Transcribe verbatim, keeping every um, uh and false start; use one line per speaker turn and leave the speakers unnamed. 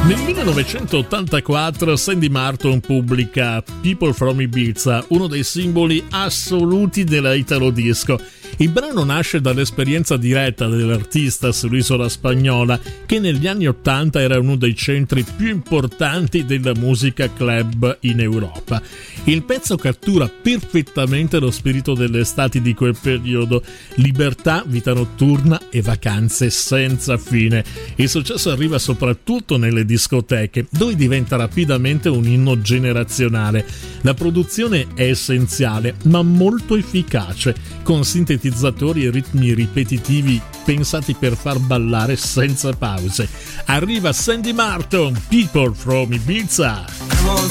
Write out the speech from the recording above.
Nel millenovecentottantaquattro Sandy Martin pubblica People from Ibiza, uno dei simboli assoluti della Italo Disco. Il brano nasce dall'esperienza diretta dell'artista sull'isola spagnola, che negli anni Ottanta era uno dei centri più importanti della musica club in Europa. Il pezzo cattura perfettamente lo spirito delle estati di quel periodo: libertà, vita notturna e vacanze senza fine. Il successo arriva soprattutto nelle discoteche, dove diventa rapidamente un inno generazionale. La produzione è essenziale, ma molto efficace, con sintetizzatori e ritmi ripetitivi pensati per far ballare senza pause. Arriva Sandy Martin, People from Ibiza.
Come on,